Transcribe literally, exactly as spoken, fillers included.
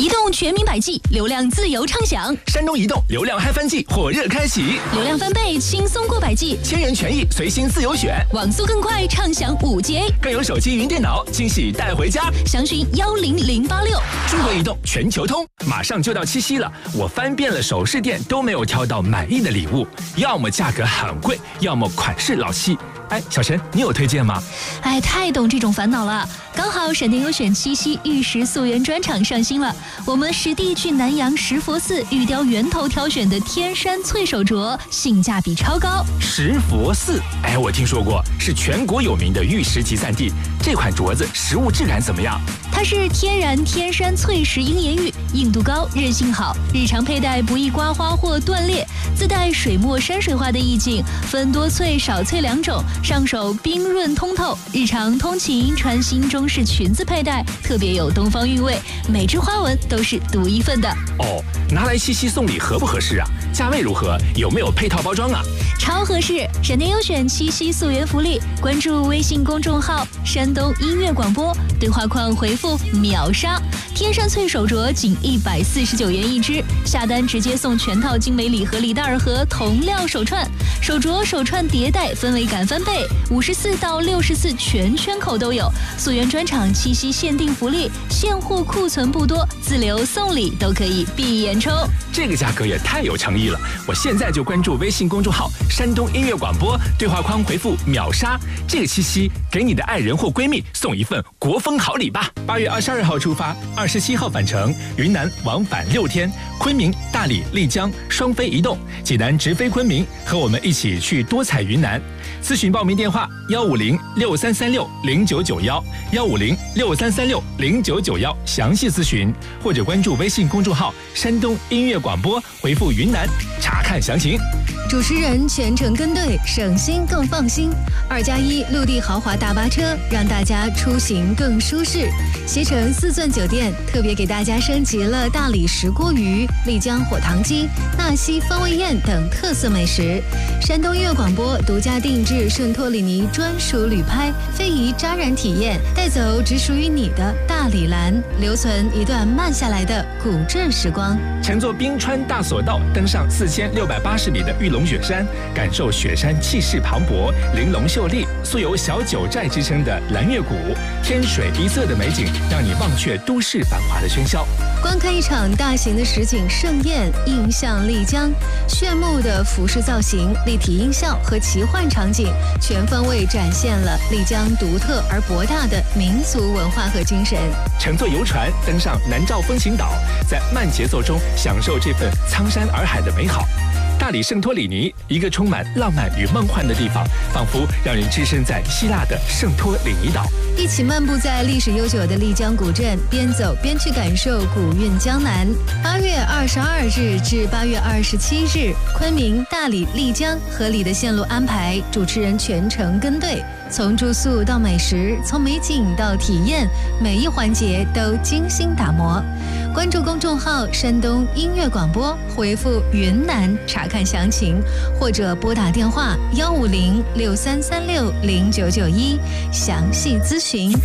移动全民百 G， 流量自由畅享。 山东移动流量嗨翻季火热开启， 流量翻倍，轻松过百 G， 千元权益随心自由选， 网速更快，畅享五 G A， 更有手机云电脑惊喜带回家。 详询幺零零八六。 中国移动全球通，马上就到七夕了，我翻遍了首饰店都没有挑到满意的礼物，要么价格很贵，要么款式老气。哎，小陈，你有推荐吗？ 哎，太懂这种烦恼了。刚好闪电优选七夕玉石溯源专场上新了，我们实地去南阳石佛寺玉雕源头挑选的天山翠手镯，性价比超高。 石佛寺，哎，我听说过，是全国有名的玉石集散地。这款镯子实物质感怎么样？ 它是天然天山翠石鹰眼玉，硬度高，韧性好，日常佩戴不易刮花或断裂，自带水墨山水画的意境，分多翠少翠两种，上手冰润通透，日常通勤穿新中式裙子佩戴，特别有东方韵味，每只花纹都是独一份的。 哦，拿来七夕送礼合不合适啊？价位如何？有没有配套包装啊？ 超合适！闪电优选七夕溯源福利，关注微信公众号山东音乐广播，对话框回复秒杀，天山翠手镯仅一百四十九元一只，下单直接送全套精美礼盒礼袋和同料手串，手镯手串叠戴氛围感翻倍，五十四到六十四全圈口都有。溯源专场七夕限定福利，现货库存不多，自留送礼都可以闭眼抽。 这个价格也太有诚意了！我现在就关注微信公众号山东音乐广播，对话框回复秒杀，这个七夕给你的爱人或闺蜜送一份国风好礼吧。八月二十二号出发，二十七号返程，云南往返六天，昆明、大理、丽江双飞移动，济南直飞昆明，和我们一起去多彩云南。咨询报名电话：幺五零六三三六零九九幺，幺五零六三三六零九九幺，详细咨询，或者关注微信公众号山东音乐广播，回复云南查看详情。 主持人全程跟队，省心更放心。二加一陆地豪华大巴车，让大家出行更舒适。携程四钻酒店特别给大家升级了大理石锅鱼、丽江火糖鸡、纳西风味宴等特色美食。山东音乐广播独家定制圣托里尼专属旅拍，非遗扎染体验，带走只属于你的大理蓝，留存一段慢下来的古镇时光。 乘坐冰川大索道，登上四千六百八十米的玉龙雪山，感受雪山气势磅礴、玲珑秀丽，素有小九寨之称的蓝月谷，天水一色的美景，让你忘却都市繁华的喧嚣。 观看一场大型的实景盛宴，映向丽江，炫目的服饰造型、立体音效和奇幻场景，全方位展现了丽江独特而博大的民族文化和精神。 乘坐游船登上南诏风情岛，在慢节奏中享受这份苍山洱海的美好。大理圣托里尼，一个充满浪漫与梦幻的地方，仿佛让人置身在希腊的圣托里尼岛。 一起漫步在历史悠久的丽江古镇，边走边去感受古韵江南。八月二十二日至八月二十七日，昆明、大理、丽江合理的线路安排，主持人全程跟队，从住宿到美食，从美景到体验，每一环节都精心打磨。关注公众号山东音乐广播，回复云南查看详情，或者拨打电话幺五零六三三六零九九一详细咨询。